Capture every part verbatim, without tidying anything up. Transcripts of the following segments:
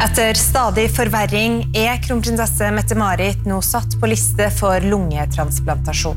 Etter stadig forverring er kronprinsesse Mette-Marit nå satt på liste for lungetransplantasjon.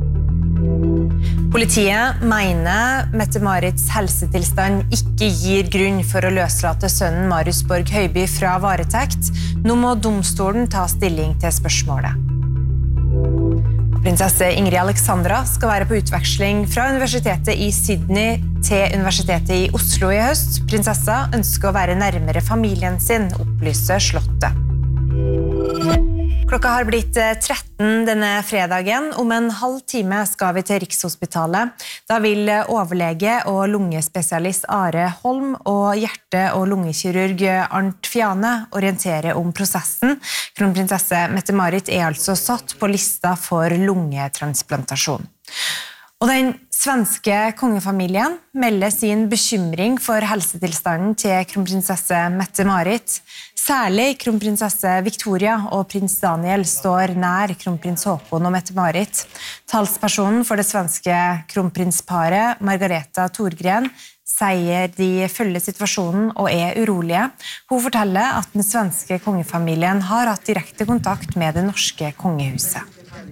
Politiet mener Mette-Marits helsetilstand ikke gir grunn for å løslate sønnen Marius Borg Høiby fra varetekt. Nå må domstolen ta stilling til spørsmålet. Prinsesse Ingrid Alexandra skal være på utveksling fra universitetet i Sydney til universitetet i Oslo i høst. Prinsessa ønsker å være nærmere familien sin, opplyser slottet. Klokka har blitt tretten denne fredagen. Om en halv time skal vi til Rikshospitalet. Da vil overlege og lungespesialist Are Holm og hjerte- og lungekirurg Arnt Fjane orientere om prosessen. Kronprinsesse Mette-Marit er altså satt på lista for lungetransplantasjon. Og den svenske kongefamilien melder sin bekymring for helsetilstanden til kronprinsesse Mette-Marit. Særlig kronprinsesse Victoria og prins Daniel står nær kronprins Håkon og Mette-Marit. Talspersonen for det svenske kronprinsparet, Margareta Thorgren, sier de følger situasjonen og er urolige. Hun forteller at den svenske kongefamilien har hatt direkte kontakt med det norske kongehuset.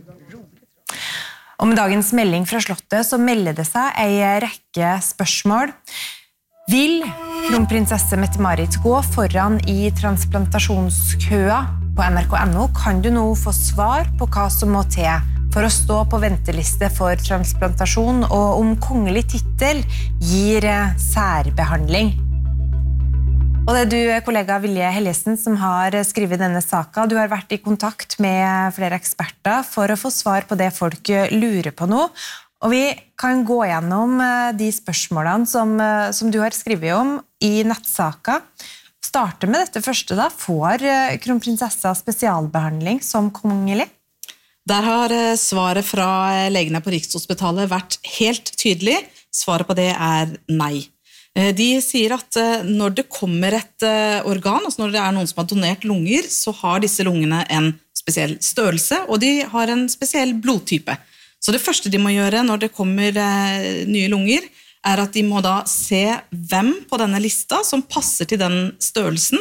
Og med dagens melding fra slottet så melder det seg en rekke spørsmål. Vil kronprinsesse Mette-Marit gå foran i transplantasjonskøa? På N R K punktum N O kan du nå få svar på hva som må til for å stå på venteliste for transplantasjon, og om kongelig titel gir særbehandling. Og det er du, kollega Vilje Helgesen, som har skrevet denne saka. Du har vært i kontakt med flere eksperter for å få svar på det folk lurer på nå. Og vi kan gå gjennom de spørsmålene som, som du har skrevet om i nettsaka. Starte med dette første da. Får kronprinsessa spesialbehandling som kongelig? Der har svaret fra legene på Rikshospitalet vært helt tydelig. Svaret på det er nei. De sier at når det kommer et organ, altså når det er noen som har donert lunger, så har disse lungene en spesiell størrelse, og de har en spesiell blodtype. Så det første de må gjøre når det kommer nye lunger, er at de må da se hvem på denne lista som passer til den størrelsen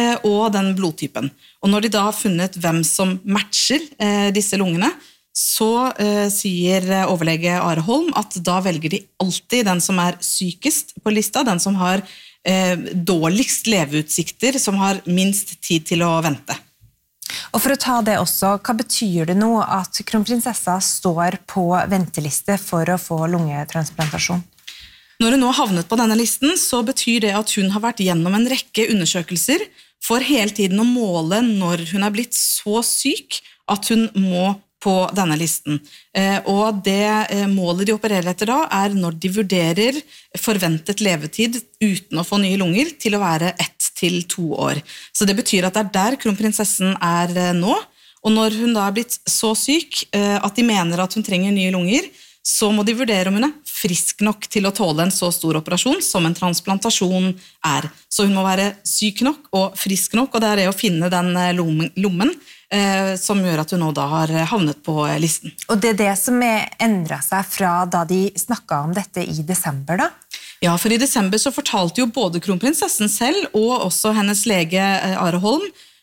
og den blodtypen. Og når de da har funnet hvem som matcher disse lungene, så eh, sier overlege Are Holm at da velger de alltid den som er sykest på lista, den som har eh, dårligst leveutsikter, som har minst tid til å vente. Og for å ta det også, hva betyr det nå at kronprinsessa står på venteliste for å få lungetransplantasjon? Når hun nå har havnet på denne listen, så betyr det at hun har vært gjennom en rekke undersøkelser for hele tiden å måle når hun er blitt så syk at hun må på denne listen. Og det målet de opererer etter da er når de vurderer forventet levetid uten å få nye lunger til å være ett til to år. Så det betyr at det er der kronprinsessen er nå, og når hun da er blitt så syk at de mener at hun trenger nye lunger, så må de vurdere om hun er frisk nok til å tåle en så stor operasjon som en transplantasjon er. Så hun må være syk nok og frisk nok, og det er det å finne den lommen eh, som gjør at hun nå da har havnet på listen. Og det er det som er endret seg fra da de snakket om dette i desember da? Ja, for i desember så fortalte jo både kronprinsessen selv og også hennes lege Are Holm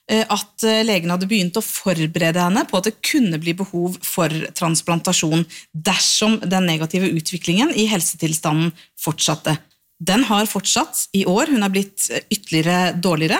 at legen hadde begynt å forberede henne på at det kunne bli behov for transplantasjon dersom den negative utviklingen i helsetilstanden fortsatte. Den har fortsatt i år, hun har blitt ytterligere dårligere,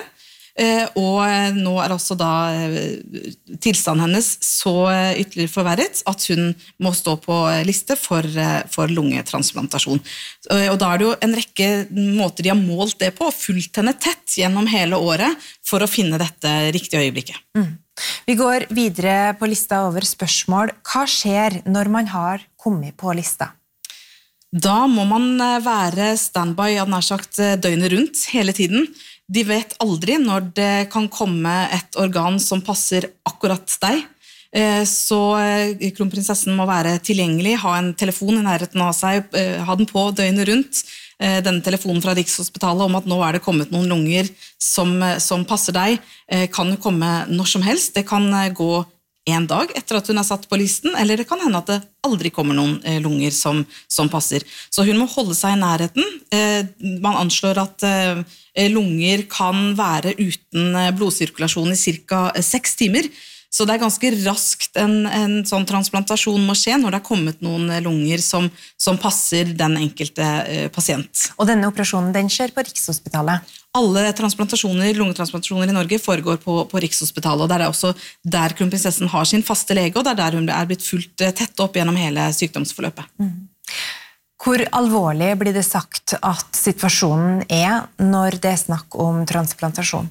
og nå er også da tilstanden hennes så ytterligere forverret at hun må stå på liste for, for lungetransplantasjon. Og da er det jo en rekke måter de har målt det på, og fulgt henne tett gjennom hele året for å finne dette riktige øyeblikket. Mm. Vi går videre på lista over spørsmål. Hva skjer når man har kommet på lista? Da må man være standby, jeg hadde nær sagt døgnet rundt hele tiden. De vet aldri når det kan komme et organ som passer akkurat deg. Så kronprinsessen må være tilgjengelig, ha en telefon i nærheten av seg, ha den på døgnet rundt. Denne telefonen fra Rikshospitalet om at nå er det kommet noen lunger som, som passer deg, kan komme når som helst. Det kan gå en dag etter at hun er satt på listen, eller det kan hende at det aldri kommer noen eh, lunger som, som passer. Så hun må holde seg i nærheten. Eh, man anslår at eh, lunger kan være uten blodsirkulasjon i cirka seks timer, så det er ganske raskt en, en sånn transplantasjon må skje når det har kommet noen lunger som, som passer den enkelte eh, pasient. Og denne operasjonen, den skjer på Rikshospitalet? Alle transplantasjoner, lungetransplantasjoner i Norge foregår på, på Rikshospitalet, og det er også der kronprinsessen har sin faste lege, og det er der hun er blitt fulgt tett opp gjennom hele sykdomsforløpet. Mm. Hvor alvorlig blir det sagt at situasjonen er når det er snakk om transplantasjon?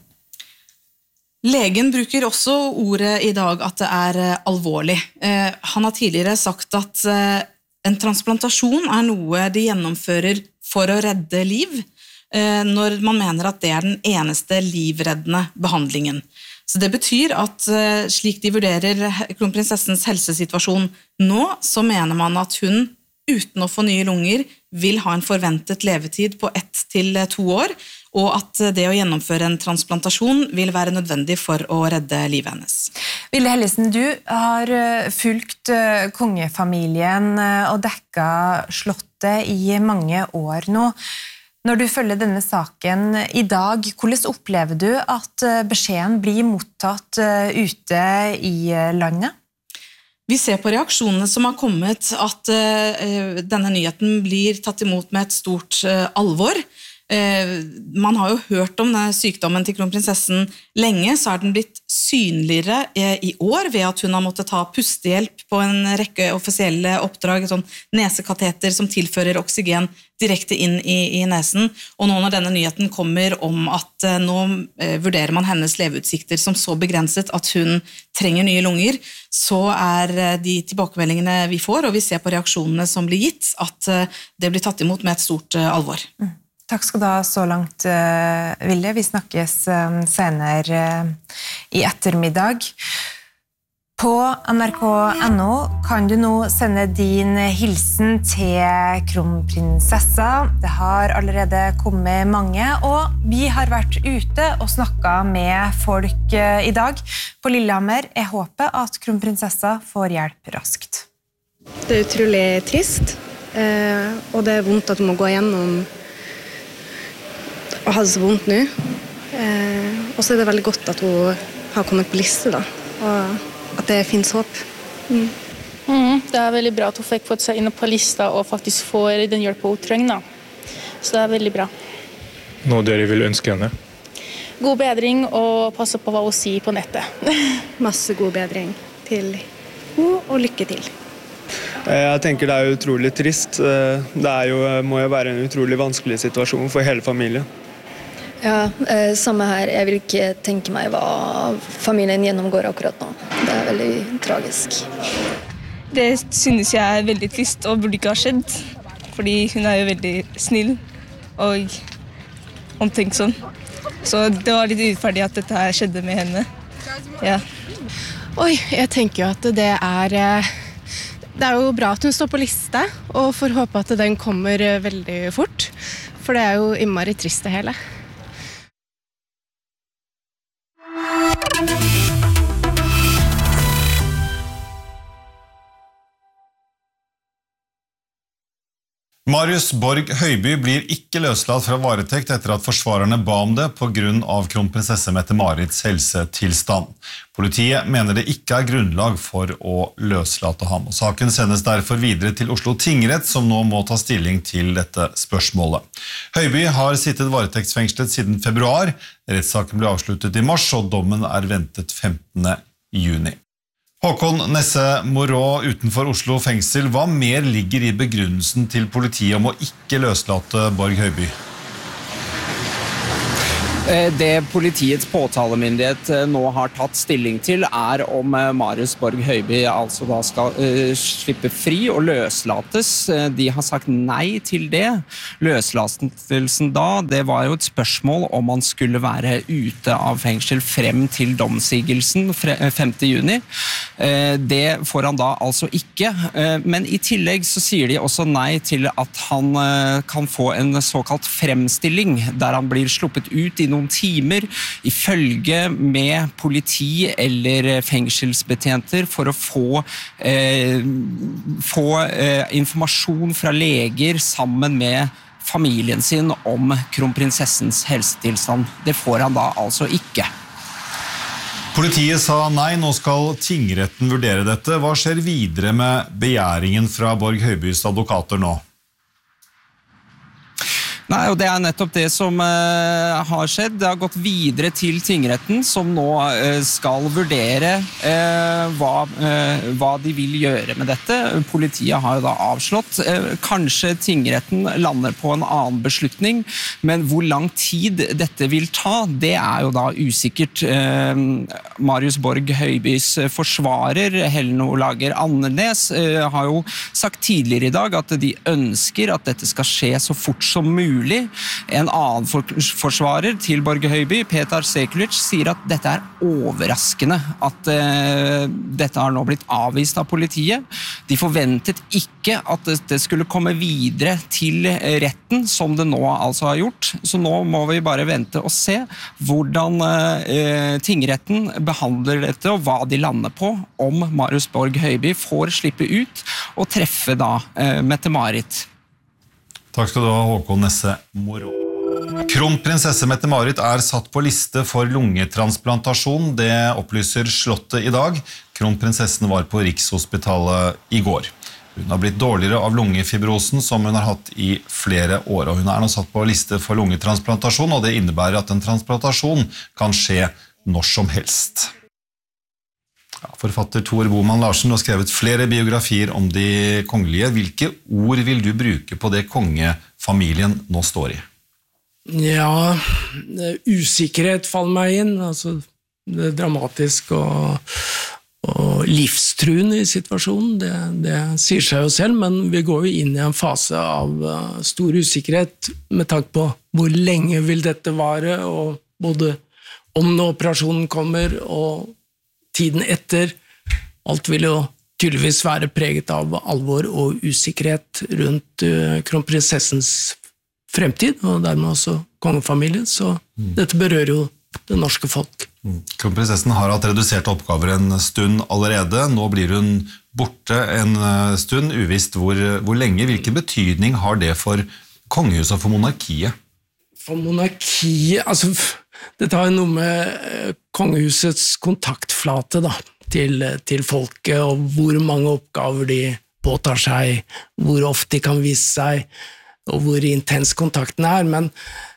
Legen bruker også ordet i dag at det er alvorlig. Eh, han har tidligere sagt at eh, en transplantasjon er noe de gjennomfører for å redde liv, eh, når man mener at det er den eneste livreddende behandlingen. Så det betyr at eh, slik de vurderer kronprinsessens helsesituasjon nå, så mener man at hun uten å få nye lunger vil ha en forventet levetid på ett til to år, og at det å gjennomføre en transplantasjon vil være nødvendig for å redde livet hennes. Vilde Hellesen, du har fulgt kongefamilien og dekket slottet i mange år nå. Når du følger denne saken i dag, hvordan opplever du at beskjeden blir mottatt ute i landet? Vi ser på reaksjonene som har kommet at uh, denne nyheten blir tatt imot med et stort uh, alvor. Uh, man har jo hørt om denne sykdommen til kronprinsessen lenge, så er den blitt synligere uh, i år ved at hun har måttet ta pustehjelp på en rekke offisielle oppdrag, sånn nesekateter som tilfører oksygen direkte inn i, i nesen. Og nå når denne nyheten kommer om at uh, nå uh, vurderer man hennes leveutsikter som så begrenset at hun trenger nye lunger, så er uh, de tilbakemeldingene vi får, og vi ser på reaksjonene som blir gitt, at uh, det blir tatt imot med et stort uh, alvor. Mm. Takk skal du ha så langt, uh, Vilde. Vi snakkes um, senere uh, i ettermiddag. På N R K punktum N O kan du nå sende din hilsen til kronprinsessa. Det har allerede kommet mange, og vi har vært ute og snakket med folk i dag. På Lillehammer er håpet at kronprinsessa får hjelp raskt. Det er utrolig trist, og det er vondt at hun må gå gjennom og ha det så vondt nå. Og så er det veldig godt at hun har kommet på liste, da, og at det finnes håp. Mm. Mm, det er veldig bra at hun fikk fått seg inn på lista og faktisk får den hjelp hun trenger. Så det er veldig bra. Noe dere vil ønske henne? God bedring og passe på hva hun sier på nettet. Masse god bedring til henne og lykke til. Jeg tenker det er utrolig trist. Det er jo, må jo være en utrolig vanskelig situasjon for hele familien. Ja, eh, samme her. Jeg vil ikke tenke meg hva familien gjennomgår akkurat nå. Det er veldig tragisk. Det synes jeg er veldig trist og burde ikke ha skjedd. Fordi hun er jo veldig snill og omtenksom. Så det var litt urettferdig at dette her skjedde med henne. Ja. Oi, jeg tenker jo at det er... Det er jo bra at hun står på liste, og får håpe at den kommer veldig fort. For det er jo innmari trist det hele. Marius Borg Høiby blir ikke løslatt fra varetekt etter at forsvarerne ba om det på grunn av kronprinsesse Mette-Marits helsetilstand. Politiet mener det ikke er grunnlag for å løslate ham, og saken sendes derfor videre til Oslo tingrett, som nå må ta stilling til dette spørsmålet. Høiby har sittet varetektsfengslet siden februar. Rettssaken ble avsluttet i mars, og dommen er ventet femtende juni. Håkon Nesse Morå utenfor Oslo fengsel. Hva mer ligger i begrunnelsen til politiet om å ikke løslate Borg Høiby? Det politiets påtalemyndighet nå har tatt stilling til er om Marius Borg Høiby altså da skal uh, slippe fri og løslates. De har sagt nei til det. Løslatelsen da, det var jo et spørsmål om han skulle være ute av fengsel frem til domsigelsen femte juni. Uh, det får han da altså ikke. Uh, men i tillegg så sier de også nei til at han uh, kan få en såkalt fremstilling, der han blir sluppet ut i noen timer i følge med politi eller fengselsbetjenter for å få, eh, få eh, informasjon fra leger sammen med familien sin om kronprinsessens helsetilstand. Det får han da altså ikke. Politiet sa nei, nå skal tingretten vurdere dette. Hva skjer videre med begjæringen fra Borg Høibys advokater nå? Nei, og det er nettopp det som uh, har skjedd. Det har gått videre til tingretten, som nå uh, skal vurdere uh, hva, uh, hva de vil gjøre med dette. Politiet har jo da avslått. Uh, kanskje tingretten lander på en annen beslutning, men hvor lang tid dette vil ta, det er jo da usikkert. Uh, Marius Borg Høibys forsvarer, Helen Olager Andenes, uh, har jo sagt tidligere i dag at de ønsker at dette skal skje så fort som mulig. En annen forsvarer til Borg Høiby, Petar Sekulic, sier at dette er overraskende, at uh, dette har nå blitt avvist av politiet. De forventet ikke at dette skulle komme videre til retten, som det nå altså har gjort. Så nå må vi bare vente og se hvordan uh, tingretten behandler dette, og hva de lander på, om Marius Borg Høiby får slippe ut og treffe da uh, Mette-Marit. Takk skal du ha, Håkon Nesse Moro. Kronprinsesse Mette-Marit er satt på liste for lungetransplantasjon. Det opplyser Slottet i dag. Kronprinsessen var på Rikshospitalet i går. Hun har blitt dårligere av lungefibrosen som hun har hatt i flere år, og hun er nå satt på liste for lungetransplantasjon, og det innebærer at en transplantasjon kan skje når som helst. Ja, forfatter Tor Boman Larsen har skrevet flere biografier om de kongelige. Hvilke ord vil du bruke på det kongefamilien nå står i? Ja, usikkerhet faller meg inn. Altså, det er dramatisk og, og livstruende i situasjonen. Det, det sier seg jo selv, men vi går jo inn i en fase av stor usikkerhet med tanke på hvor lenge vil dette vare, og både om når operasjonen kommer og tiden etter. Alt vil jo tydeligvis være preget av alvor og usikkerhet rundt uh, kronprinsessens fremtid, og dermed også kongefamilien, så mm. dette berører jo det norske folk. Mm. Kronprinsessen har hatt reduserte oppgaver en stund allerede. Nå blir hun borte en stund, uvisst hvor, hvor lenge. Hvilken betydning har det for kongehuset og for monarkiet? For monarkiet, altså dette har noe med kongehusets kontaktflate da, til, til folket, og hvor mange oppgaver de påtar seg, hvor ofte de kan vise seg, og hvor intens kontakten er. Men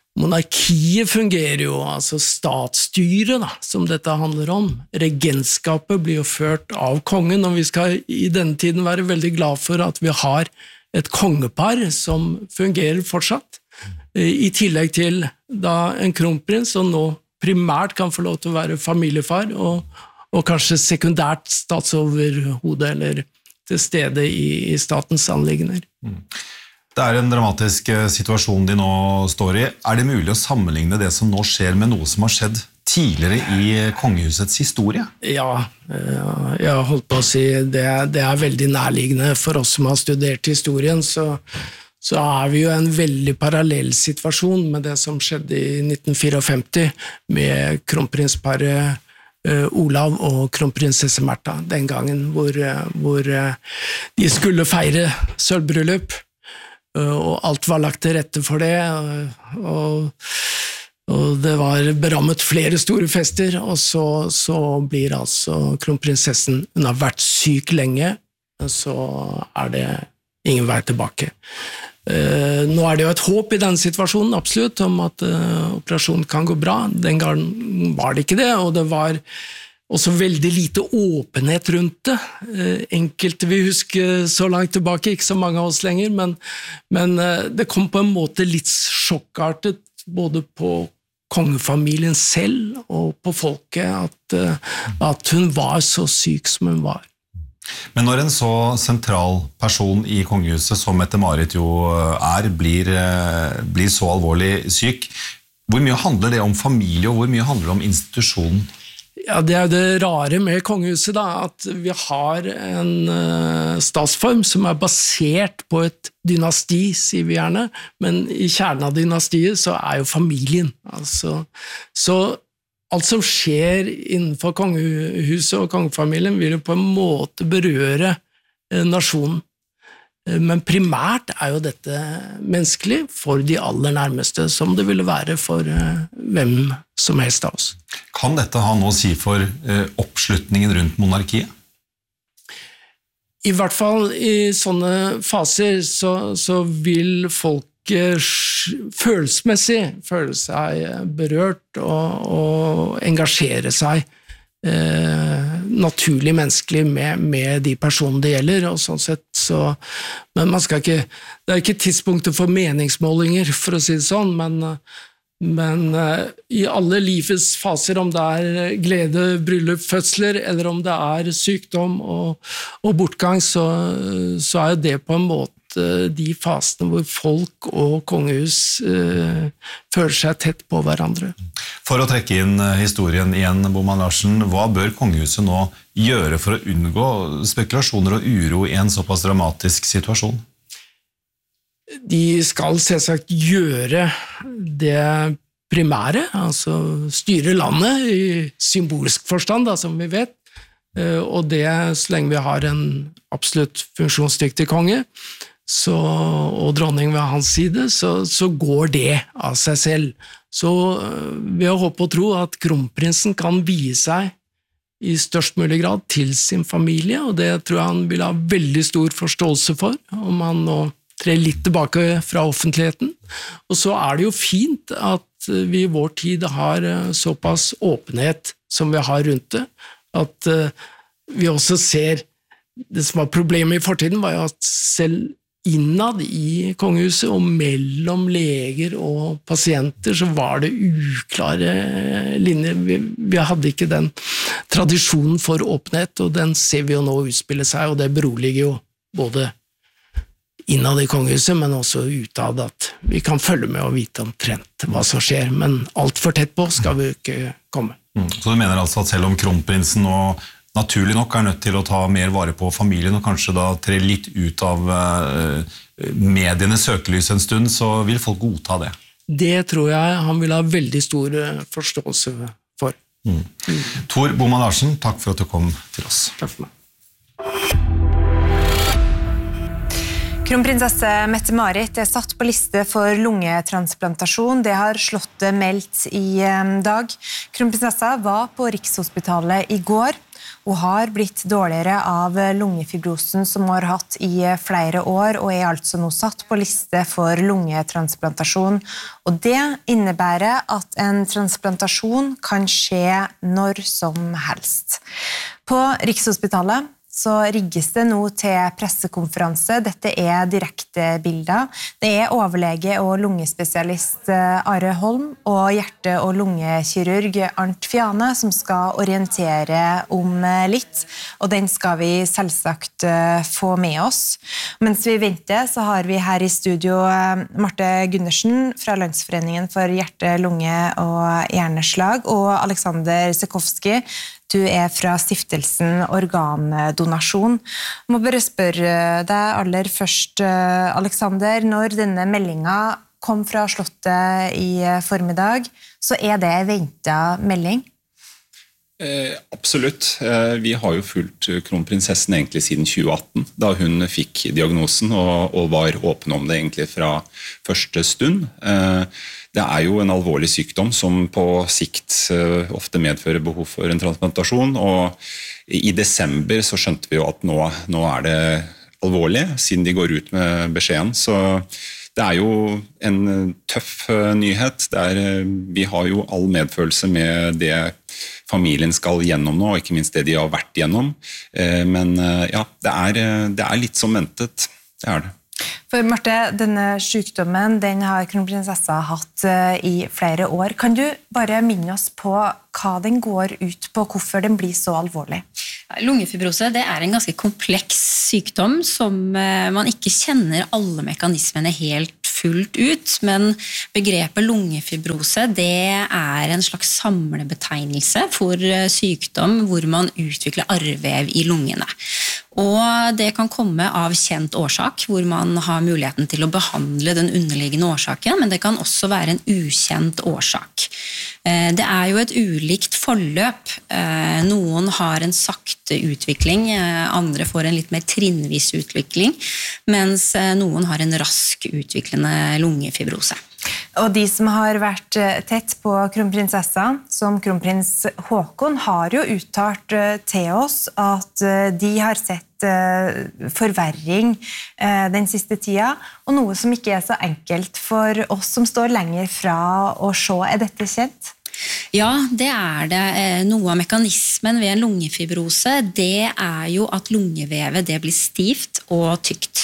monarkiet fungerer jo, altså statsstyret da, som dette handler om. Regentskapet blir jo ført av kongen, og vi skal i denne tiden være veldig glad for at vi har et kongepar som fungerer fortsatt, i tillegg til da en kronprins som nå primært kan få lov til å være familiefar og, og kanskje sekundært statsoverhode eller til stede i, i statens anliggender. Mm. Det er en dramatisk situasjon de nå står i. Er det mulig å sammenligne det som nå skjer med noe som har skjedd tidligere i kongehusets historie? Ja, jeg har holdt på å si det, det er veldig nærliggende for oss som har studert historien, så så er vi jo en veldig parallell situasjon med det som skjedde i nitten femtifire med kronprinsparet uh, Olav og kronprinsesse Märtha den gangen, hvor, uh, hvor uh, de skulle feire sølvbryllup, uh, og alt var lagt til rette for det, uh, og, og det var berammet flere store fester, og så, så blir altså kronprinsessen, hun har vært syk lenge, så er det ingen vei tilbake. Uh, nå er det jo et håp i denne situasjonen, absolutt, om at uh, operasjonen kan gå bra. Den gangen var det ikke det, og det var også veldig lite åpenhet rundt det. Uh, enkelte vil huske så langt tilbake, ikke så mange av oss lenger, men, men uh, det kom på en måte litt sjokkartet, både på kongefamilien selv og på folket, at, uh, at hun var så syk som hun var. Men når en så sentral person i kongehuset, som Mette-Marit jo er, blir, blir så alvorlig syk, hvor mye handler det om familie, og hvor mye handler det om institusjonen? Ja, det er det rare med kongehuset da, at vi har en uh, statsform som er basert på et dynasti, sier vi gjerne, men i kjernen av dynastiet så er jo familien. Altså, så alt som skjer innenfor kongehuset og kongefamilien vil jo på en måte berøre uh, nasjonen. Men primært er jo dette menneskelig for de aller nærmeste, som det ville være for uh, hvem som helst av oss. Kan dette ha noe å si for uh, oppslutningen rundt monarkiet? I hvert fall i sånne faser så, så vil folk uh, følelsesmessig føle seg berørt og, og engasjere seg Eh, naturlig menneskelig med, med de personene det gjelder, og sånn sett så, men man skal ikke, det er ikke tidspunktet for meningsmålinger, for å si det sånn, men, men eh, i alle livets faser, om det er glede, bryllup, fødsler, eller om det er sykdom og, og bortgang, så, så er det på en måte de fasene hvor folk og kongehus eh, føler seg tett på hverandre. For å trekke inn historien igjen, Boman Larsen, hva bør kongehuset nå gjøre for å unngå spekulasjoner og uro i en såpass dramatisk situasjon? De skal selvsagt gjøre det primære, altså styre landet i symbolsk forstand, da, som vi vet, og det så lenge vi har en absolutt funksjonsdyktig konge, så, og dronning ved hans side, så, så går det av seg selv. Så vi har håpet og tro at kronprinsen kan vie seg i størst mulig grad til sin familie, og det tror jeg han vil ha veldig stor forståelse for, om han nå trer litt tilbake fra offentligheten. Og så er det jo fint at vi i vår tid har såpass åpenhet som vi har rundt det, at vi også ser det som var problemet i fortiden, var jo at selv innad i kongehuset og mellom leger og pasienter så var det uklare linjer. Vi, vi hadde ikke den tradisjonen for åpenhet, og den ser vi jo nå utspille seg, og det beroliger jo både innad i kongehuset, men også utad at vi kan følge med og vite omtrent hva som skjer, men alt for tett på skal vi ikke komme. Mm. Så du mener altså at selv om kronprinsen og naturlig nok er nødt til å ta mer vare på familien og kanskje da tre litt ut av uh, medienes søkelys en stund, så vil folk godta det? Det tror jeg han vil ha veldig stor forståelse for. Mm. Mm. Tor Boman Larsen, takk for at du kom til oss. Takk for meg. Kronprinsesse Mette-Marit er satt på liste for lungetransplantasjon. Det har Slottet meldt i dag. Kronprinsessa var på Rikshospitalet i går. Hun har blitt dårligere av lungefibrosen som hun har hatt i flere år, og er altså nå satt på liste for lungetransplantasjon. Og det innebærer at en transplantasjon kan skje når som helst. På Rikshospitalet så rigges det nå til pressekonferanse. Dette er direkte bilder. Det er overlege og lungespesialist Are Holm og hjerte- og lungekirurg Arnt Fiane som skal orientere om litt, og den skal vi selvsagt få med oss. Mens vi venter så har vi her i studio Marte Gundersen fra Landsforeningen for hjerte-, lunge- og hjerneslag, og Alexander Sekowski. Du er fra stiftelsen Organdonasjon. Jeg må bare spørre deg aller først, Alexander, når denne meldingen kom fra Slottet i formiddag, så er det ventet melding? Eh, absolutt. Eh, vi har jo fulgt kronprinsessen egentlig siden tjue atten, da hun fikk diagnosen og, og var åpen om det egentlig fra første stund. Eh, Det er jo en alvorlig sykdom som på sikt uh, ofte medfører behov for en transplantasjon, og i desember så skjønte vi jo at nå, nå er det alvorlig, siden de går ut med beskjeden. Så det er jo en tøff uh, nyhet. Det er, uh, vi har jo all medfølelse med det familien skal gjennom nå, og ikke minst det de har vært gjennom. Uh, men uh, ja, det er, uh, det er litt som ventet. Det er det. For Marte, denne sykdommen den har kronprinsessa hatt i flere år. Kan du bare minne oss på hva den går ut på, hvorfor den blir så alvorlig? Lungefibrose det er en ganske kompleks sykdom som man ikke kjenner alle mekanismene helt fullt ut, men begrepet lungefibrose det er en slags samlebetegnelse for sykdom hvor man utvikler arrvev i lungene. Og det kan komme av kjent årsak, hvor man har muligheten til å behandle den underliggende årsaken, men det kan også være en ukjent årsak. Det er jo et ulikt forløp. Noen har en sakte utvikling, andre får en litt mer trinnvis utvikling, mens noen har en rask utviklende lungefibrose. Og de som har vært tett på kronprinsessa, som kronprins Håkon, har jo uttalt til oss at de har sett forverring den siste tida, og noe som ikke er så enkelt for oss som står lenger fra å se. Er dette kjent? Ja, det er det. Noe av mekanismen ved en lungefibrose, det er jo at lungevevet det blir stivt og tykt.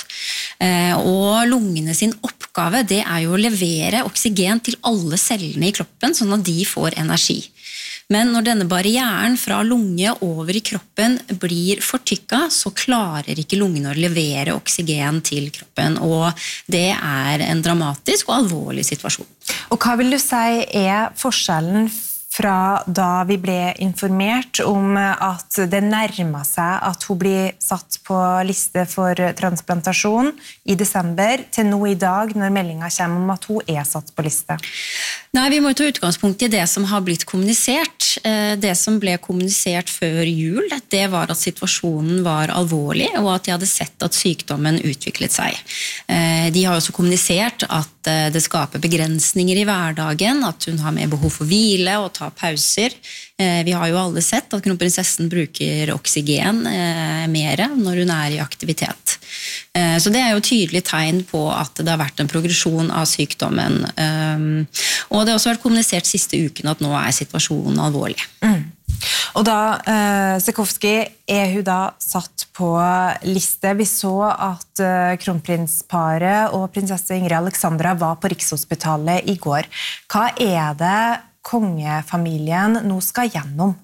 Og lungene sin oppgave, det er jo å levere oksygen til alle cellene i kroppen, sånn at de får energi. Men når denne barrieren fra lunge over i kroppen blir fortykket, så klarer ikke lungene å levere oksygen til kroppen, og det er en dramatisk og alvorlig situasjon. Og hva vil du si er forskjellen fra da vi ble informert om at det nærmet seg at hun blir satt på liste for transplantasjon i desember, til nå i dag når meldingen kommer om at hun er satt på liste? Nei, vi må ta utgangspunkt i det som har blitt kommunisert. Det som ble kommunisert før jul, det var at situasjonen var alvorlig, og at de hadde sett at sykdommen utviklet seg. De har også kommunisert at det skaper begrensninger i hverdagen, at hun har mer behov for hvile og ta pauser. Vi har jo alle sett at kronprinsessen bruker oksygen mer når hun er i aktivitet. Så det er jo tydelig tegn på at det har vært en progresjon av sykdommen. Og det har også vært kommunisert siste uken at nå er situasjonen alvorlig. Mm. Og da, eh, Sekovsky, er hun da satt på liste. Vi så at eh, kronprinsparet og prinsesse Ingrid Alexandra var på Rikshospitalet i går. Hva er det kongefamilien nå skal gjennom?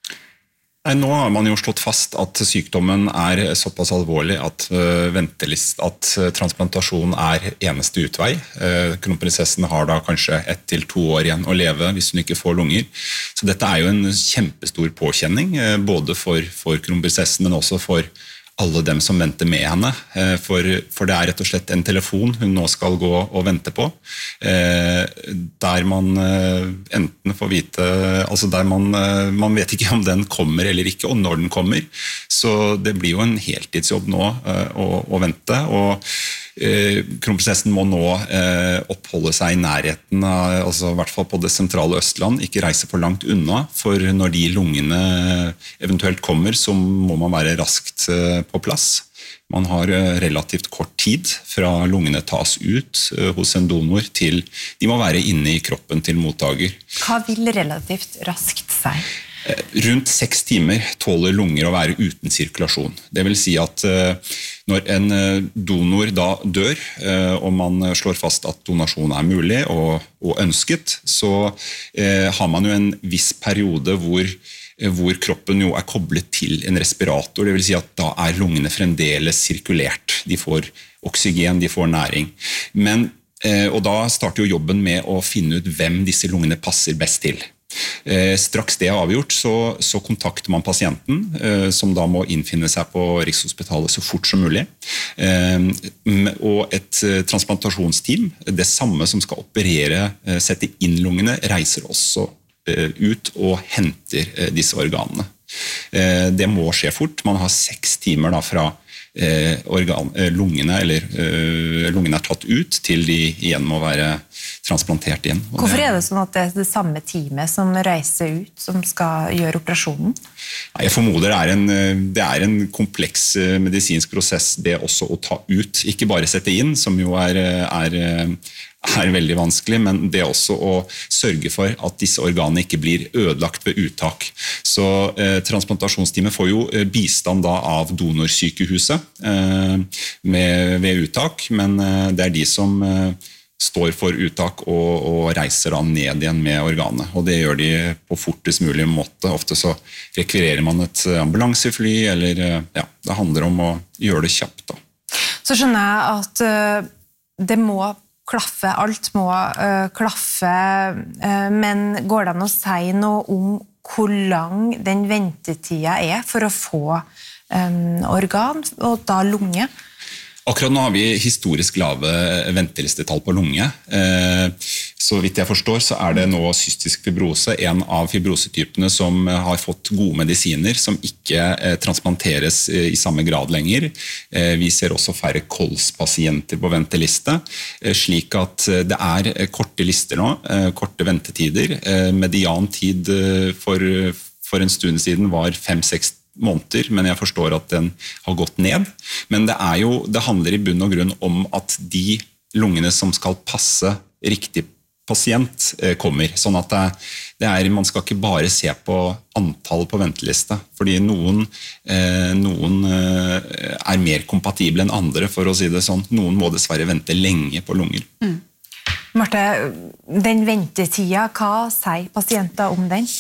Nå har man jo slått fast at sykdommen er såpass alvorlig at, uh, ventelist, at uh, transplantasjon er eneste utvei. Uh, kronprinsessen har da kanskje ett til to år igjen å leve hvis hun ikke får lunger. Så dette er jo en kjempestor påkjenning, uh, både for, for kronprinsessen, men også for alle dem som venter med henne, for, for det er rett og slett en telefon hun nå skal gå og vente på, der man enten får vite, altså der man, man vet ikke om den kommer eller ikke, og når den kommer, så det blir jo en heltidsjobb nå å, å vente, og kronprinsessen må nå oppholde seg i nærheten, altså i hvert fall på det sentrale Østland, ikke reise for langt unna, for når de lungene eventuelt kommer, så må man være raskt på plass. Man har relativt kort tid fra lungene tas ut hos en donor til de må være inne i kroppen til mottaker. Hva vil relativt raskt si? Rundt seks timer tåler lunger å være uten sirkulasjon. Det vil si at når en donor da dør, og man slår fast at donasjon er mulig og, og ønsket, så eh, har man jo en viss periode hvor, hvor kroppen jo er koblet til en respirator. Det vil si at da er lungene fremdeles sirkulert. De får oksygen, de får næring. Men, eh, og da starter jo jobben med å finne ut hvem disse lungene passer best til. Eh, straks det er avgjort, så, så kontakter man pasienten, eh, som da må innfinne seg på Rikshospitalet så fort som mulig. Eh, og et eh, transplantasjonsteam, det samme som skal operere, eh, sette inn lungene, reiser også eh, ut og henter eh, disse organene. Eh, det må skje fort. Man har seks timer da fra Eh, organ, eh, lungene, eller eh, lungene er tatt ut til de igjen må være transplantert igjen. Og hvorfor er det sånn at det er det samme teamet som reiser ut, som skal gjøre operasjonen? Jeg formoder det er en, det er en kompleks medisinsk prosess det også å ta ut, ikke bare sette inn, som jo er, er, er veldig vanskelig, men det også å sørge for at disse organene ikke blir ødelagt ved uttak. Så eh, transplantasjonsteamet får jo bistand da av donorsykehuset eh, med, ved uttak, men eh, det er de som eh, står for uttak og, og reiser da ned igjen med organet. Og det gjør de på fortest mulig måte. Ofte så rekvirerer man et ambulansefly, eller ja, det handler om å gjøre det kjapt da. Så skjønner jeg at uh, det må klaffe, alt må uh, klaffe, uh, men går det an å si noe om hvor lang den ventetida er for å få um, organ, og da lunge? Akkurat nå har vi historisk lave ventelistetall på lunge. Så vidt jeg forstår så er det nå cystisk fibrose, en av fibrosetypene som har fått gode medisiner, som ikke transplanteres i samme grad lenger. Vi ser også færre kolspasienter på venteliste, slik at det er korte lister nå, korte ventetider. Median tid for, for en stund siden var fem-seks måneder, men jeg forstår at den har gått ned. Men det, er jo, det handler i bunn og grunn om at de lungene som skal passe riktig pasient kommer. Sånn at det, det er, man skal ikke bare se på antallet på venteliste, fordi noen, eh, noen eh, er mer kompatible enn andre, for å si det sånn. Noen må dessverre vente lenge på lunger. Mm. Marte, den ventetida, hva sier pasienter om den?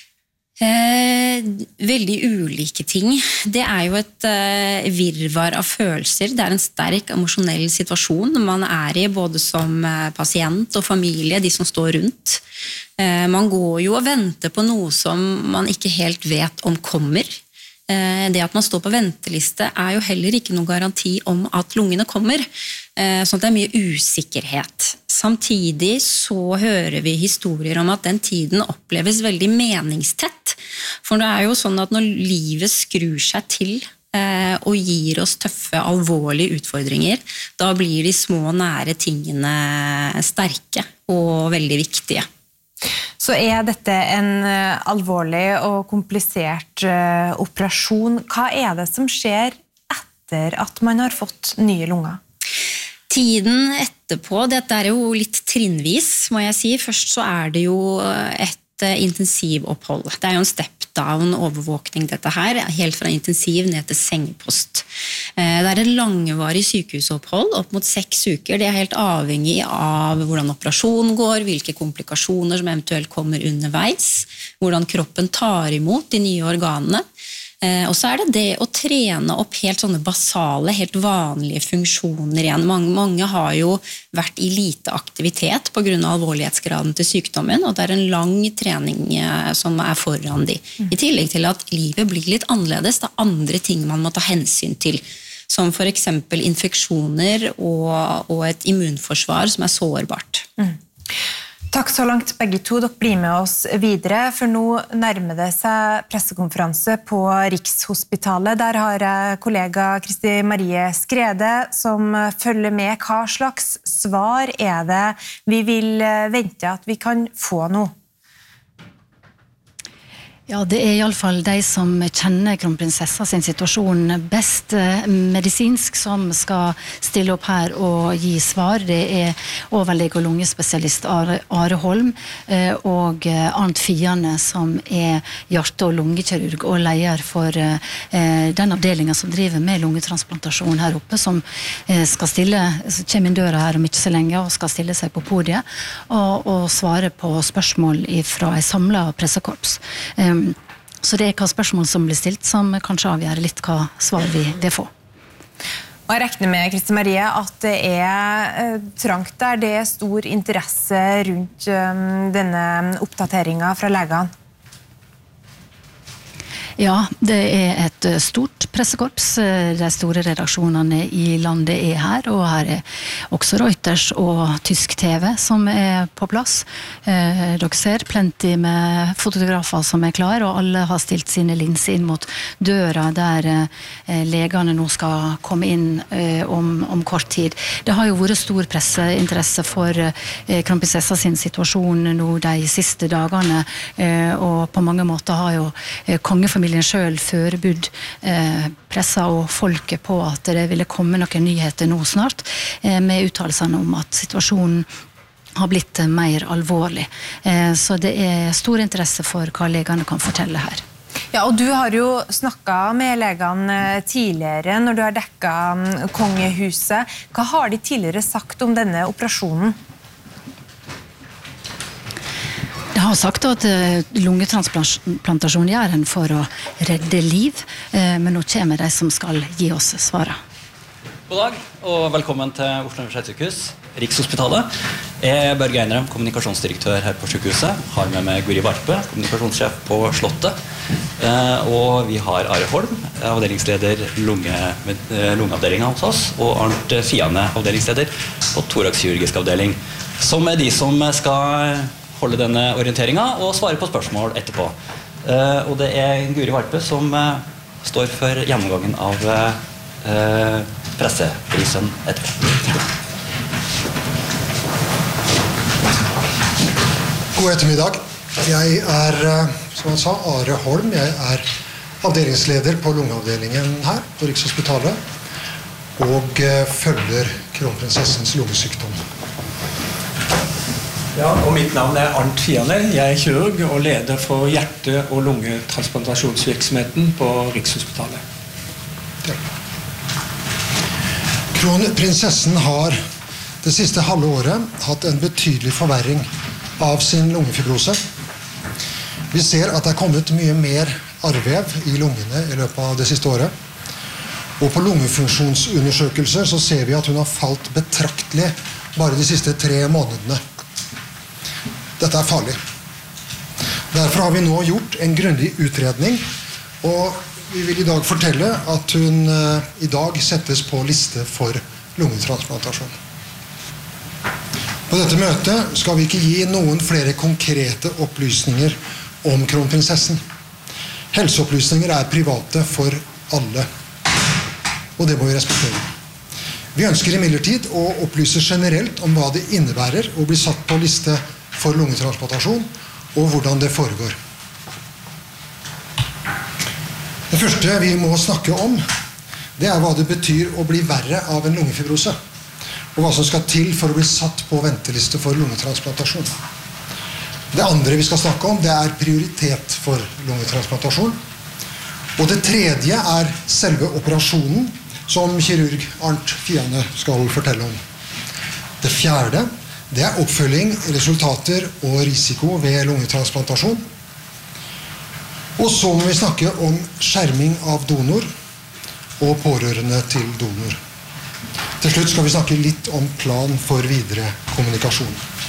Eh, veldig ulike ting. Det er jo et eh, virvar av følelser. Det er en sterk emosjonell situasjon man er i, både som eh, pasient og familie, de som står rundt. Eh, man går jo og venter på noe som man ikke helt vet om kommer. Eh, det at man står på venteliste er jo heller ikke noen garanti om at lungene kommer. Eh, sånn at det er mye usikkerhet. Samtidig så hører vi historier om at den tiden oppleves veldig meningstett. For det er jo sånn at når livet skrur seg til eh, og gir oss tøffe, alvorlige utfordringer, da blir de små, nære tingene sterke og veldig viktige. Så er dette en uh, alvorlig og komplisert uh, operasjon. Hva er det som skjer etter at man har fått nye lunger? Tiden etterpå, dette er jo litt trinnvis, må jeg si. Først så er det jo et intensivopphold. Det er jo en step-down-overvåkning dette her, helt fra intensiv ned til sengepost. Det er en langvarig sykehusopphold, opp mot seks uker. Det er helt avhengig av hvordan operasjonen går, hvilke komplikasjoner som eventuelt kommer underveis, hvordan kroppen tar imot de nye organene. Og så er det det å trene opp helt sånne basale, helt vanlige funksjoner igjen. Mange, mange har jo vært i lite aktivitet på grunn av alvorlighetsgraden til sykdommen, og det er en lang trening som er foran de. I tillegg til at livet blir litt annerledes, det er andre ting man må ta hensyn til, som for eksempel infeksjoner og, og et immunforsvar som er sårbart. Mm. Takk så langt begge to, dere blir med oss videre, for nå nærmer det seg pressekonferanse på Rikshospitalet. Der har jeg kollega Kristi Marie Skrede som følger med. Hva slags svar er det vi vil vente at vi kan få nå? Ja, det er i alle fall de som kjenner kronprinsessa sin situasjon best medisinsk som skal stille opp her og gi svar. Det er overlege og lungespesialist Are, Are Holm og Arnt Fiane som er hjerte- og lungekirurg og leder for den avdelingen som driver med lungetransplantasjon her oppe, som skal stille, kommer inn døra her om ikke så lenge og skal stille seg på podiet og, og svare på spørsmål fra en samlet pressekorps. Så det er hva spørsmål som blir stilt som kanskje avgjør litt hva svar vi vil få. Og jeg regner med, Kristi Marie, at det er eh, trangt der. Det er stor interesse rundt um, denne oppdateringen fra legene. Ja, det er et stort pressekorps. De store redaksjonene i landet er her, og her er også Reuters og tysk T V som er på plass. Dere ser plenty med fotografer som er klar, og alle har stilt sine linser inn mot døra der legene nå skal komme inn om, om kort tid. Det har jo vært stor presseinteresse for kronprinsessa sin situasjon nå de siste dagene, og på mange måter har jo kongefamilien selv forberedt eh, pressa og folket på at det ville komme noen nyheter nå snart, eh, med uttalelsene om at situasjonen har blitt eh, mer alvorlig. Eh, så det er stor interesse for hva legene kan fortelle her. Ja, og du har jo snakket med legene tidligere når du har dekket kongehuset. Hva har de tidligere sagt om denne operasjonen? De har sagt at lungetransplantasjon gjør en for å redde liv, men nå kommer de som skal gi oss svaret. God dag, og velkommen til Oslo Universitetssykehus. Rikshospitalet. Jeg er Børge Einerheim, kommunikasjonsdirektør her på sykehuset. Har med meg Guri Varpe, kommunikasjonssjef på Slottet. Og vi har Are Holm, avdelingsleder lunge, lungeavdelingen hos oss, og Arnt Fiane, avdelingsleder på thoraxkirurgisk avdeling, som er de som skal holde denne orienteringen og svare på spørsmål etterpå. Og det er Guri Varpe som står for gjennomgangen av presseprisen etterpå. God ettermiddag. Jeg er, som han sa, Are Holm. Jeg er avdelingsleder på lungeavdelingen her på Rikshospitalet og følger kronprinsessens lungesykdom. Ja, og mitt navn er Arnt Fiane. Jeg er kirurg og leder for hjerte- og lungetransplantasjonsvirksomheten på Rikshospitalet. Ja. Kronprinsessen har det siste halve året hatt en betydelig forverring av sin lungefibrose. Vi ser at det er kommet mye mer arrvev i lungene i løpet av det siste året. Og på lungefunksjonsundersøkelser så ser vi at hun har falt betraktelig bare de siste tre månedene. Dette er farlig. Derfor har vi nå gjort en grundig utredning, og vi vil i dag fortelle at hun uh, i dag settes på liste for lungetransplantasjon. På dette møtet skal vi ikke gi noen flere konkrete opplysninger om kronprinsessen. Helseopplysninger er private for alle, og det må vi respektere. Vi ønsker imidlertid å opplyse generelt om hva det innebærer å bli satt på liste for lungetransplantasjon, og hvordan det foregår. Det første vi må snakke om, det er hva det betyr å bli verre av en lungefibrose, og hva som skal til for å bli satt på venteliste for lungetransplantasjon. Det andre vi skal snakke om, det er prioritet for lungetransplantasjon. Og det tredje er selve operasjonen, som kirurg Arnt Fiane skal fortelle om. Det fjerde, det er oppfølging, resultater og risiko ved lungetransplantasjon. Og så må vi snakke om skjerming av donor og pårørende til donor. Til slutt skal vi snakke litt om plan for videre kommunikasjon.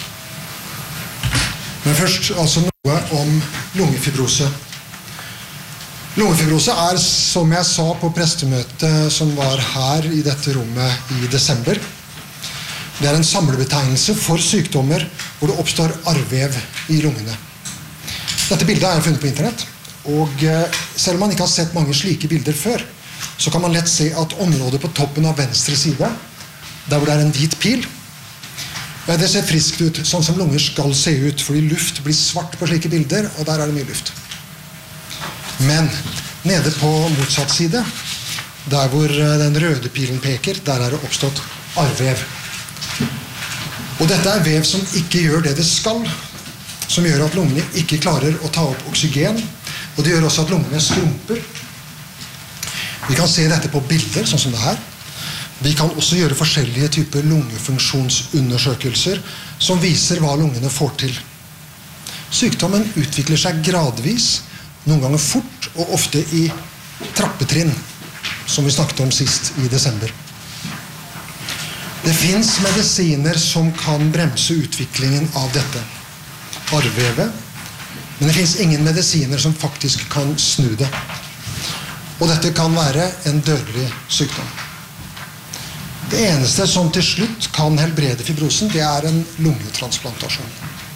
Men først altså noe om lungefibrose. Lungefibrose er, som jeg sa på prestemøtet som var her i dette rommet i desember, det er en samlebetegnelse for sykdommer hvor det oppstår arrvev i lungene. Dette bildet har jeg funnet på internett, og selv om man ikke har sett mange slike bilder før, så kan man lett se at området på toppen av venstre side, der hvor det er en hvit pil, det ser friskt ut, sånn som lunger skal se ut, fordi luft blir svart på slike bilder, og der er det mye luft. Men nede på motsatt side, der hvor den røde pilen peker, der er det oppstått arrvev. Og dette er vev som ikke gjør det det skal, som gjør at lungene ikke klarer å ta opp oksygen, og det gjør også at lungene skrumper. Vi kan se dette på bilder, sånn som det her. Vi kan også gjøre forskjellige typer lungefunksjonsundersøkelser som viser hva lungene får til. Sykdommen utvikler seg gradvis, noen ganger fort og ofte i trappetrinn, som vi snakket om sist i desember. Det finnes medisiner som kan bremse utviklingen av dette arrvevet, men det finnes ingen medisiner som faktisk kan snu det. Og dette kan være en dødelig sykdom. Det eneste som til slutt kan helbrede fibrosen, det er en lungetransplantasjon.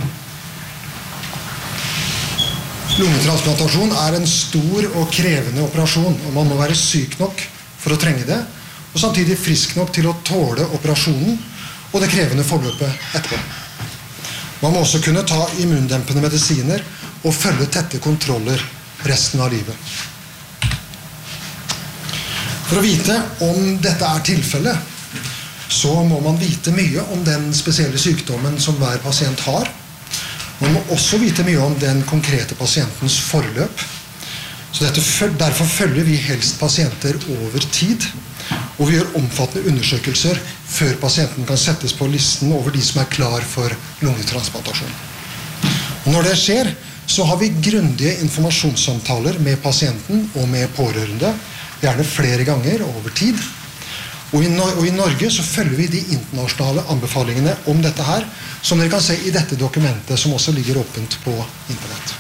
Lungetransplantasjon er en stor og krevende operasjon, og man må være syk nok for å trenge det, og samtidig frisk nok til å tåle operasjonen og det krevende forløpet etterpå. Man må også kunne ta immundempende medisiner og følge tette kontroller resten av livet. For å vite om dette er tilfellet, så må man vite mye om den spesielle sykdommen som hver pasient har. Man må også vite mye om den konkrete pasientens forløp. Så dette, derfor følger vi helst pasienter over tid, og vi gjør omfattende undersøkelser før pasienten kan settes på listen over de som er klar for lungetransplantasjon. Og når det skjer, så har vi grundige informasjonssamtaler med pasienten og med pårørende, gjerne flere ganger over tid. Og i, Nor- og i Norge så følger vi de internasjonale anbefalingene om dette her, som dere kan se i dette dokumentet som også ligger åpent på internett.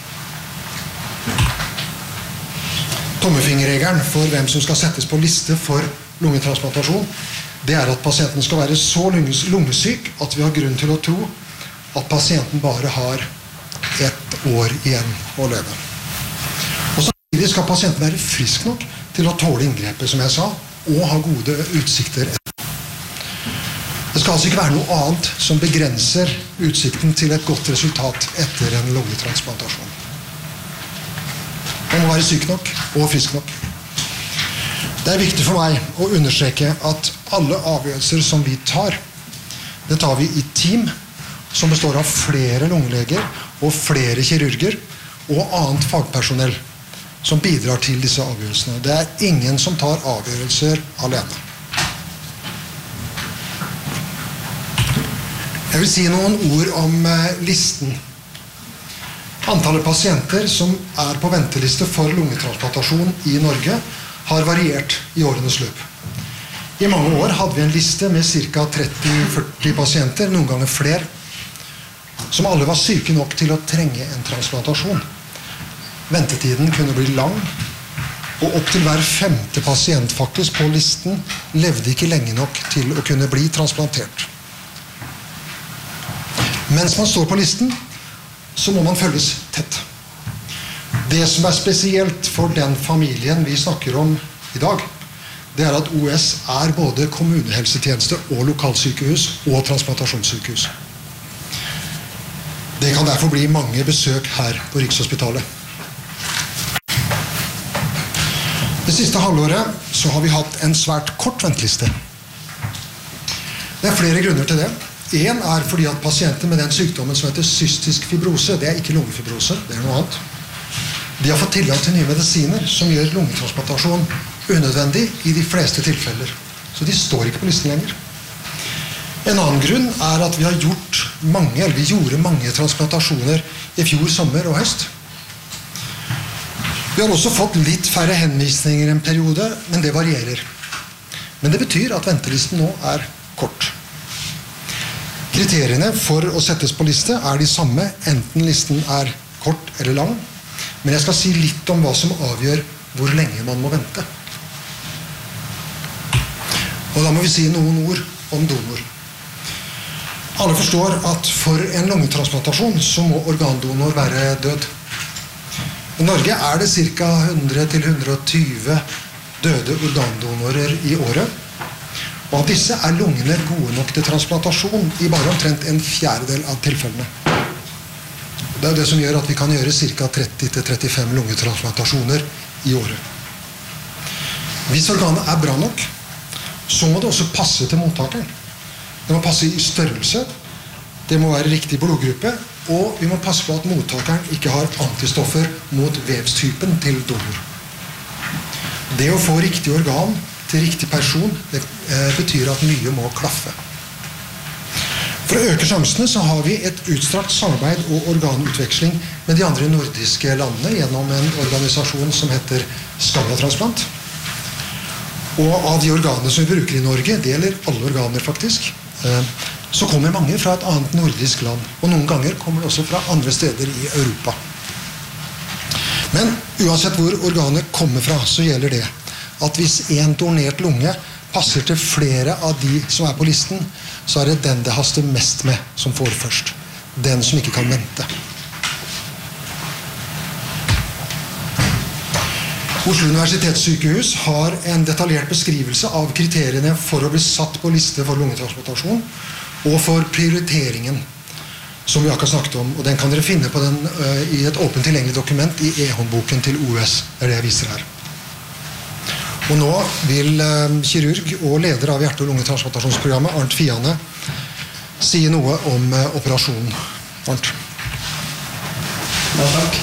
Tommefingerregelen for hvem som skal settes på liste for lungetransplantasjon, det er at pasienten skal være så lunges- lungesyk at vi har grunn til å tro at pasienten bare har ett år igjen å leve. Og samtidig skal pasienten være frisk nok til å tåle inngrepet, som jeg sa, og ha gode utsikter. Det skal altså ikke være noe annet som begrenser utsikten til et godt resultat etter en lungetransplantasjon. Man må være syk nok og frisk nok. Det er viktig for meg å understreke at alle avgjørelser som vi tar, det tar vi i team som består av flere lungeleger og flere kirurger og annet fagpersonell som bidrar til disse avgjørelsene. Det er ingen som tar avgjørelser alene. Jeg vil si noen ord om listen. Antallet pasienter som er på venteliste for lungetransplantasjon i Norge har variert i årenes løp. I mange år hadde vi en liste med ca. tretti til førti pasienter, noen ganger flere, som alle var syke nok til å trenge en transplantasjon. Ventetiden kunne bli lang, og opp til hver femte pasient faktisk på listen levde ikke lenge nok til å kunne bli transplantert. Mens man står på listen, så må man følges tett. Det som er spesielt for den familien vi snakker om i dag, det er at O S er både kommunehelsetjeneste og lokalsykehus og transplantasjonssykehus. Det kan derfor bli mange besøk her på Rikshospitalet. Det siste halvåret så har vi hatt en svært kort venteliste. Det er flere grunner til det. En er fordi at pasienter med den sykdommen som heter cystisk fibrose, det er ikke lungefibrose, det er noe annet. De har fått tilgang til nye medisiner som gjør lungetransplantasjon unødvendig i de fleste tilfeller. Så de står ikke på listen lenger. En annen grunn er at vi har gjort mange, eller vi gjorde mange transplantasjoner i fjor sommer og høst. Vi har også fått litt færre henvisninger en periode, men det varierer. Men det betyr at ventelisten nå er kort. Kriteriene for å settes på liste er de samme, enten listen er kort eller lang, men jeg skal si litt om hva som avgjør hvor lenge man må vente. Og da må vi si noen ord om donor. Alle forstår at for en lungetransplantasjon så må organdonor være død. I Norge er det ca. hundre til hundre og tjue døde organdonorer i året, og av disse er lungene gode nok til transplantasjon i bare omtrent en fjerdedel av tilfellene. Det er det som gjør at vi kan gjøre ca. tretti til trettifem lungetransplantasjoner i året. Hvis organet er bra nok, så må det også passe til mottakeren. Det må passe i størrelse, det må være riktig blodgruppe, og vi må passe på at mottakeren ikke har antistoffer mot vevstypen til donor. Det å få riktig organ til riktig person, det betyr at mye må klaffe. For å øke sjansene så har vi et utstrakt samarbeid og organutveksling med de andre nordiske landene gjennom en organisasjon som heter Scandiatransplant. Og av de organene som vi bruker i Norge, det gjelder alle organer faktisk, så kommer mange fra et annet nordisk land, og noen ganger kommer det også fra andre steder i Europa. Men uansett hvor organet kommer fra, så gjelder det at hvis en donert lunge passer til flere av de som er på listen, så er det den det haster mest med som får først. Den som ikke kan vente. Oslo universitetssykehus har en detaljert beskrivelse av kriteriene for å bli satt på liste for lungetransplantasjon og for prioriteringen som vi akkurat snakket om, og den kan dere finne på den, uh, i et åpent tilgjengelig dokument i e-håndboken til O S, det er det jeg viser her. Og nå vil uh, kirurg og leder av hjerte- og lungetransplantasjonsprogrammet, Arnt Fiane, si noe om uh, operasjonen. Arnt. Ja, takk.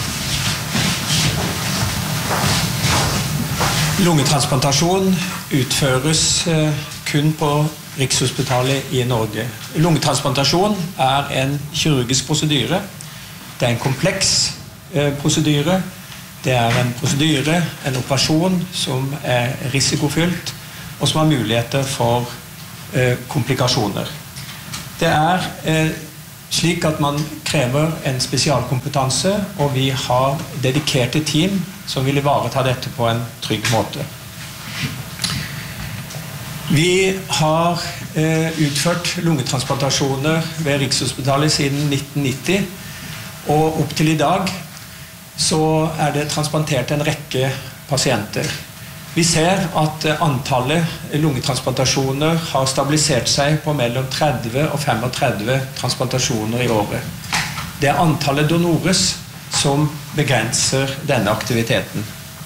Lungetransplantasjon utføres uh, kun på Rikshospitalet i Norge. Lungetransplantasjon er en kirurgisk prosedyre. Det er en kompleks uh, prosedyre. Det er en prosedyre, en operasjon som er risikofylt, og som har muligheter for eh, komplikasjoner. Det er eh, slik at man krever en spesialkompetanse, og vi har dedikerte team som vil ivareta dette på en trygg måte. Vi har eh, utført lungetransplantasjoner ved Rikshospitalet siden nitten nitti, og opp til i dag så er det transplantert en rekke pasienter. Vi ser at antallet lungetransplantasjoner har stabilisert seg på mellom tretti og femogtretti transplantasjoner i året. Det er antallet donores som begrenser denne aktiviteten.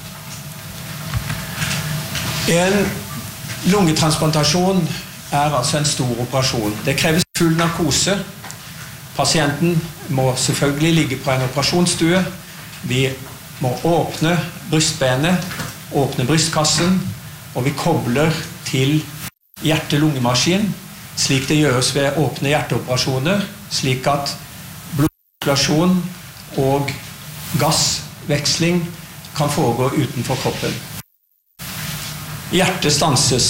En lungetransplantasjon er altså en stor operasjon. Det kreves full narkose. Pasienten må selvfølgelig ligge på en operasjonsstue. Vi må åpne brystbenet, åpne brystkassen, og vi kobler til hjerte-lungemaskin, slik det gjøres ved åpne hjerteoperasjoner, slik at blodsirkulasjon og gassveksling kan foregå utenfor kroppen. Hjertet stanses.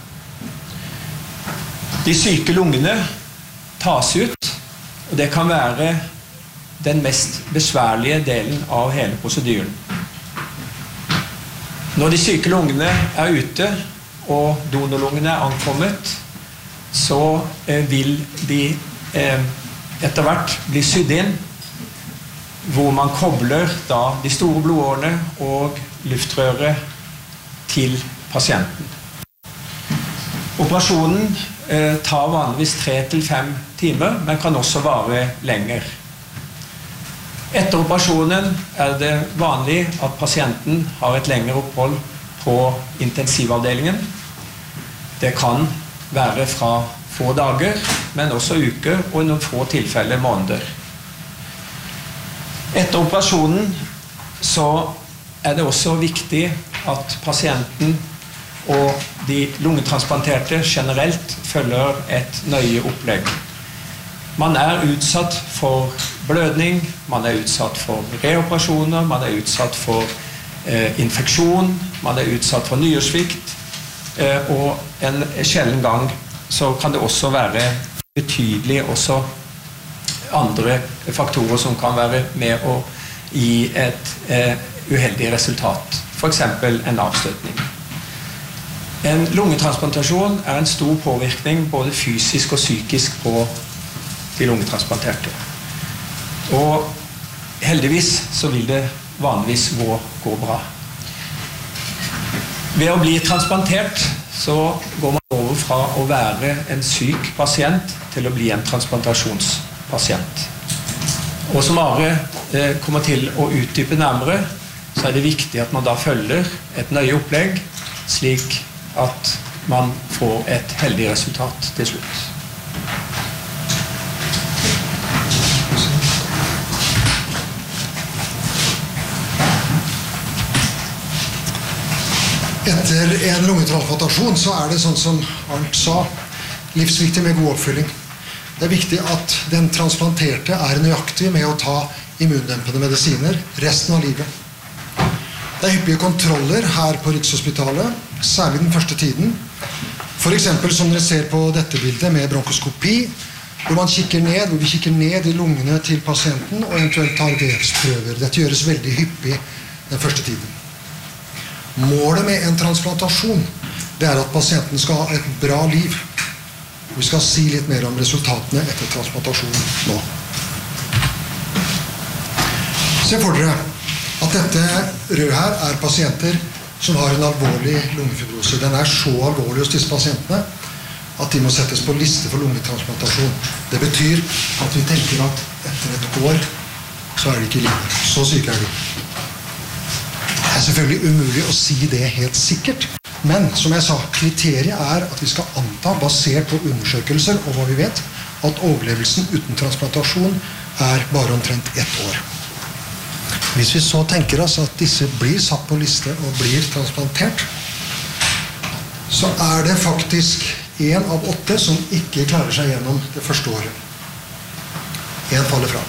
De syke lungene tas ut, og det kan være den mest besværlige delen av hele prosedyren. Når de syke lungene er ute, og donorlungene er ankommet, så eh, vil de eh, etter hvert bli sydd inn, hvor man kobler da de store blodårene og luftrøret til pasienten. Operasjonen eh, tar vanligvis tre til fem timer, men kan også vare lenger. Etter operasjonen er det vanlig at pasienten har et lengre opphold på intensivavdelingen. Det kan være fra få dager, men også uker, og i noen få tilfeller måneder. Etter operasjonen så er det også viktig at pasienten og de lungetransplanterte generelt følger et nøye opplegg. Man er utsatt for blødning, man er utsatt for reoperasjoner, man er utsatt for eh, infeksjon, man er utsatt for nyresvikt, eh, og en sjelden gang så kan det også være betydelig også andre faktorer som kan være med å gi et eh, uheldig resultat, for eksempel en avstøtning. En lungetransplantasjon er en stor påvirkning både fysisk og psykisk på de lungetransplanterte. Og heldigvis så vil det vanligvis gå, gå bra. Ved å bli transplantert så går man over fra å være en syk pasient til å bli en transplantasjonspasient. Og som Are eh, kommer til å utdype nærmere, så er det viktig at man da følger et nøye opplegg, slik at man får et heldig resultat til slutt. Etter en lungetransplantasjon så er det sånn som Arnt sa, livsviktig med god oppfylling. Det er viktig at den transplanterte er nøyaktig med å ta immundempende medisiner resten av livet. Det er hyppige kontroller her på Rikshospitalet, særlig den første tiden. For eksempel som dere ser på dette bildet med bronkoskopi, hvor man kikker ned, hvor vi kikker ned i lungene til pasienten og eventuelt tar vevsprøver. Dette gjøres veldig hyppig den første tiden. Målet med en transplantasjon, det er at pasienten skal ha et bra liv. Vi skal si litt mer om resultatene etter transplantasjonen nå. Se for dere at dette røde her er pasienter som har en alvorlig lungefibrose. Den er så alvorlig hos disse pasientene at de må settes på liste for lungetransplantasjon. Det betyr at vi tenker at etter et år så er de ikke i livet. Så syke er de. Det er selvfølgelig umulig å si det helt sikkert. Men som jeg sa, kriteriet er at vi skal anta, basert på undersøkelser og hva vi vet, at overlevelsen uten transplantasjon er bare omtrent ett år. Hvis vi så tenker oss at disse blir satt på liste og blir transplantert, så er det faktisk en av åtte som ikke klarer seg gjennom det første året. En faller fra.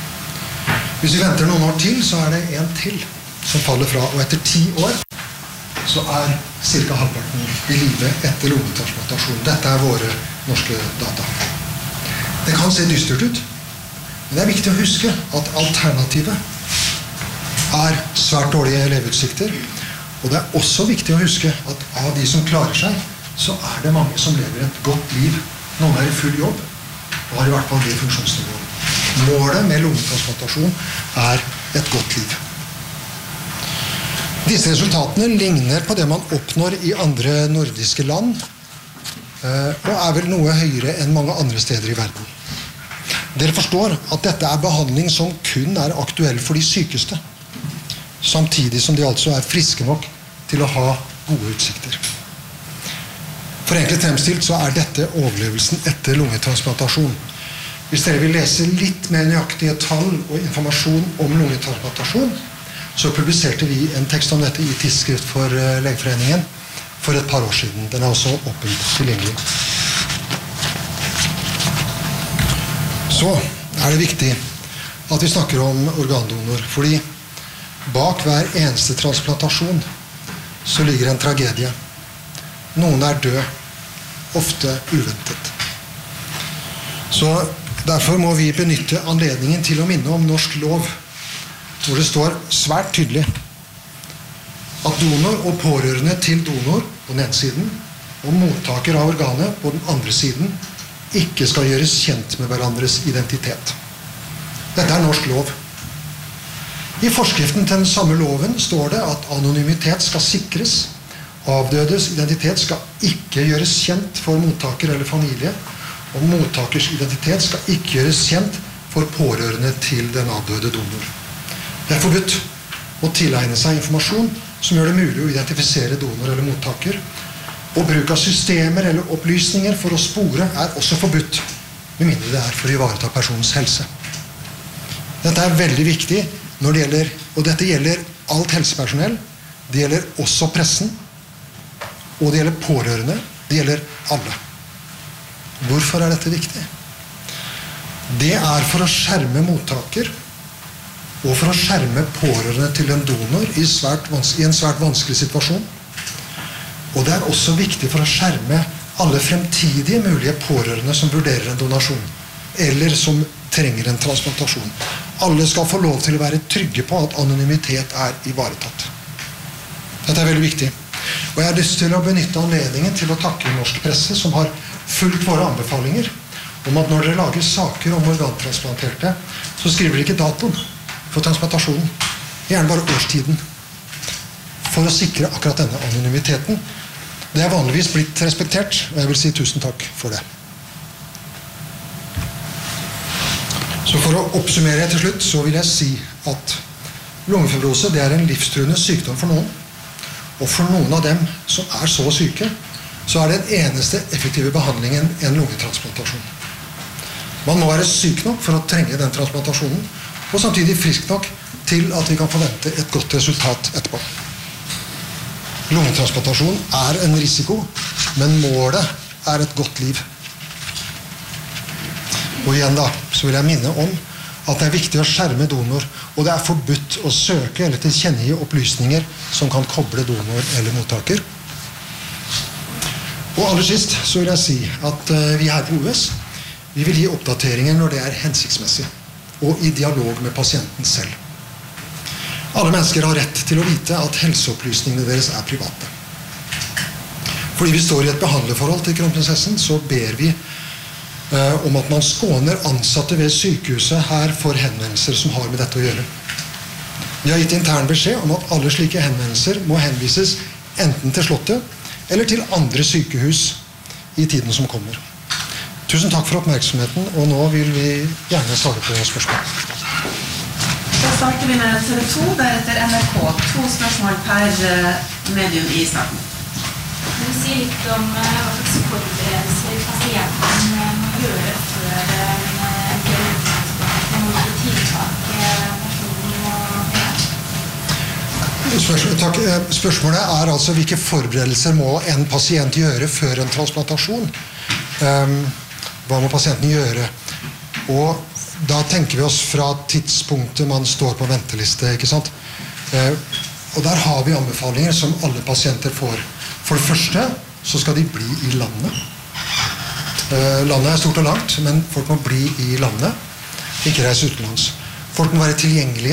Hvis vi venter noen år til, så er det en til som faller fra. Og etter ti år så er cirka halvparten i live etter lungetransplantasjon. Dette er våre norske data. Det kan se dystert ut, men det er viktig å huske at alternativet er svært dårlige leveutsikter, og det er også viktig å huske at av de som klarer seg, så er det mange som lever et godt liv. Noen er i full jobb, og har i hvert fall det funksjonsnivået. Målet med lungetransplantasjon er et godt liv. Disse resultatene ligner på det man oppnår i andre nordiske land, og er vel noe høyere enn mange andre steder i verden. Dere forstår at dette er behandling som kun er aktuell for de sykeste, samtidig som de altså er friske nok til å ha gode utsikter. Forenklet fremstilt så er dette overlevelsen etter lungetransplantasjon. Hvis dere vil lese litt mer nøyaktige tall og informasjon om lungetransplantasjon, så publiserte vi en tekst om dette i tidsskrift for Legeforeningen for et par år siden. Den er også åpent tilgjengelig. Så er det viktig at vi snakker om organdonor, fordi bak hver eneste transplantasjon så ligger en tragedie. Noen er død, ofte uventet. Så derfor må vi benytte anledningen til å minne om norsk lov, hvor det står svært tydelig at donor og pårørende til donor på den ene siden og mottaker av organet på den andre siden ikke skal gjøres kjent med hverandres identitet. Dette er norsk lov. I forskriften til den samme loven står det at anonymitet skal sikres. Avdødes identitet skal ikke gjøres kjent for mottaker eller familie, og mottakers identitet skal ikke gjøres kjent for pårørende til den avdøde donor. Det er forbudt å tilegne seg informasjon som gjør det mulig å identifisere donor eller mottaker, og bruk av systemer eller opplysninger for å spore er også forbudt, med mindre det er for å ivareta personens helse. Dette er veldig viktig når det gjelder, og dette gjelder alt helsepersonell, det gjelder også pressen, og det gjelder pårørende, det gjelder alle. Hvorfor er dette viktig? Det er for å skjerme mottaker, og for å skjerme pårørende til en donor i, svært, i en svært vanskelig situasjon. Og det er også viktig for å skjerme alle fremtidige mulige pårørende som vurderer en donasjon, eller som trenger en transplantasjon. Alle skal få lov til å være trygge på at anonymitet er ivaretatt. Dette er veldig viktig. Og jeg har lyst til å benytte anledningen til å takke norsk presse som har fulgt våre anbefalinger om at når dere lager saker om organtransplanterte, så skriver dere ikke datoen for transplantasjonen, gjerne bare årstiden, for å sikre akkurat denne anonymiteten. Det er vanligvis blitt respektert, og jeg vil si tusen takk for det. Så for å oppsummere til slutt, så vil jeg si at lungefibrose, det er en livstruende sykdom for noen, og for noen av dem som er så syke, så er det den eneste effektive behandlingen en lungetransplantasjon. Man må være syk nok for å trenge den transplantasjonen, og samtidig frisk nok til at vi kan forvente et godt resultat etterpå. Lungetransplantasjon er en risiko, men målet er et godt liv. Og igjen da, så vil jeg minne om at det er viktig å skjerme donor, og det er forbudt å søke eller tilkjennegi opplysninger som kan koble donor eller mottaker. Og aller sist så vil jeg si at vi her på O S, vi vil gi oppdateringer når det er hensiktsmessig, og i dialog med pasienten selv. Alle mennesker har rett til å vite at helseopplysningene deres er private. Fordi vi står i et behandlerforhold til kronprinsessen, så ber vi eh, om at man skåner ansatte ved sykehuset her for henvendelser som har med dette å gjøre. Vi har gitt intern beskjed om at alle slike henvendelser må henvises enten til Slottet eller til andre sykehus i tiden som kommer. Tusen takk for oppmerksomheten, og nå vil vi gjerne svare på spørsmål. Da starter vi med T V to, deretter N R K. To spørsmål per medium i starten. Kan du si litt om hva slags forberedelser pasienten må gjøre før en lungetransplantasjon, og hvilke tiltak personen må gjøre? Spørsmål, takk. Spørsmålet er altså hvilke forberedelser må en pasient gjøre før en transplantasjon? Um, hva må pasienten gjøre? Og da tenker vi oss fra tidspunktet man står på venteliste, ikke sant? Og der har vi anbefalinger som alle pasienter får. For det første så skal de bli i landet. Eh, landet er stort og langt, men folk må bli i landet, ikke reise utenlands. Folk må være tilgjengelige.